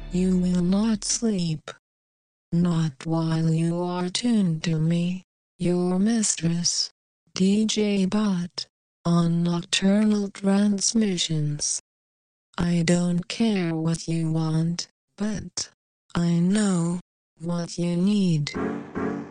You will not sleep. Not while you are tuned to me, your mistress, DJ Bot, on Nocturnal Transmissions. I don't care what you want, but I know what you need.